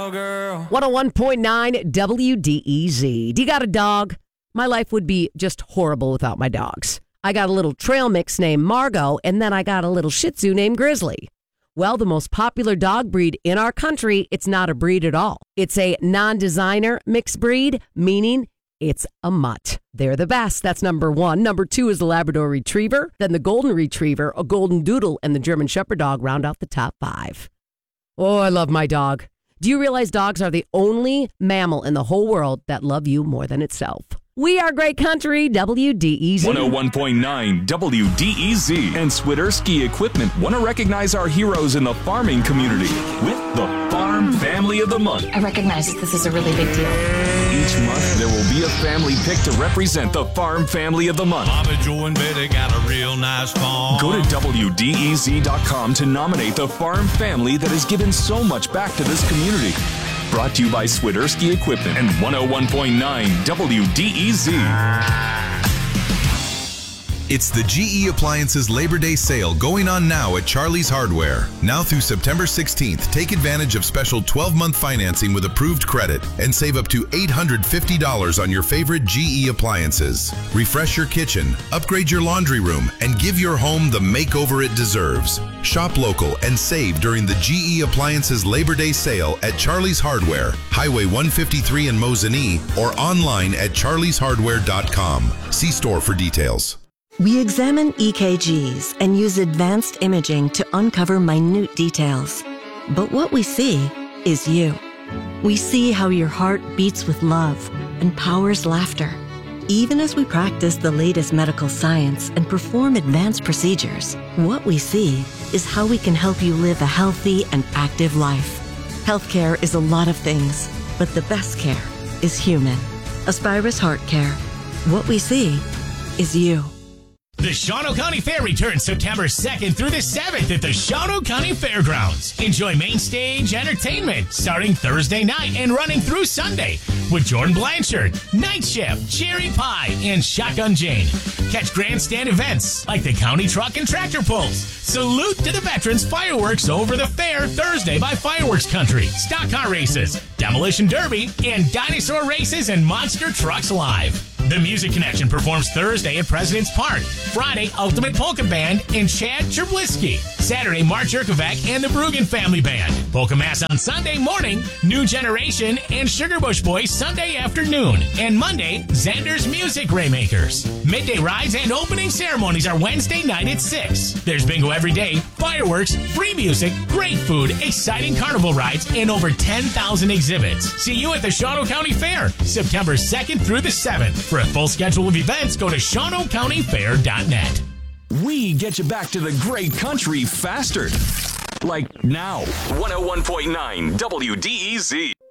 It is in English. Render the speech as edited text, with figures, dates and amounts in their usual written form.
Cowgirl. 101.9 WDEZ. Do you got a dog? My life would be just horrible without my dogs. I got a little trail mix named Margot, and then I got a little Shih Tzu named Grizzly. Well, the most popular dog breed in our country, it's not a breed at all. It's a non-designer mixed breed, meaning it's a mutt. They're the best. That's number one. Number two is the Labrador Retriever. Then the Golden Retriever, a Golden Doodle, and the German Shepherd dog round out the top five. Oh, I love my dog. Do you realize dogs are the only mammal in the whole world that love you more than itself? We are Great Country, WDEZ. 101.9 WDEZ and Swiderski Equipment want to recognize our heroes in the farming community with the Farm Family of the Month. I recognize that this is a really big deal. Each month, there will be a family pick to represent the Farm Family of the Month. Bobby, Joe, and Betty got a real nice farm. Go to WDEZ.com to nominate the farm family that has given so much back to this community. Brought to you by Swiderski Equipment and 101.9 WDEZ. It's the GE Appliances Labor Day sale going on now at Charlie's Hardware. Now through September 16th, take advantage of special 12-month financing with approved credit and save up to $850 on your favorite GE appliances. Refresh your kitchen, upgrade your laundry room, and give your home the makeover it deserves. Shop local and save during the GE Appliances Labor Day sale at Charlie's Hardware, Highway 153 in Mosinee, or online at charlieshardware.com. See store for details. We examine EKGs and use advanced imaging to uncover minute details. But what we see is you. We see how your heart beats with love and powers laughter. Even as we practice the latest medical science and perform advanced procedures, what we see is how we can help you live a healthy and active life. Healthcare is a lot of things, but the best care is human. Aspirus Heart Care. What we see is you. The Shawano County Fair returns September 2nd through the 7th at the Shawano County Fairgrounds. Enjoy main stage entertainment starting Thursday night and running through Sunday with Jordan Blanchard, Night Shift, Cherry Pie, and Shotgun Jane. Catch grandstand events like the County Truck and Tractor Pulls. Salute to the Veterans Fireworks over the fair Thursday by Fireworks Country, Stock Car Races, Demolition Derby, and Dinosaur Races and Monster Trucks Live. The Music Connection performs Thursday at President's Park. Friday, Ultimate Polka Band and Chad Cherblisky. Saturday, Mark Jerkovac and the Bruggen Family Band. Polka Mass on Sunday morning, New Generation and Sugarbush Boys Sunday afternoon. And Monday, Xander's Music Raymakers. Midday rides and opening ceremonies are Wednesday night at 6. There's bingo every day, fireworks, free music, great food, exciting carnival rides, and over 10,000 exhibits. See you at the Shawano County Fair, September 2nd through the 7th. For a full schedule of events, go to ShawanoCountyFair.net. We get you back to the great country faster. Like now. 101.9 WDEZ.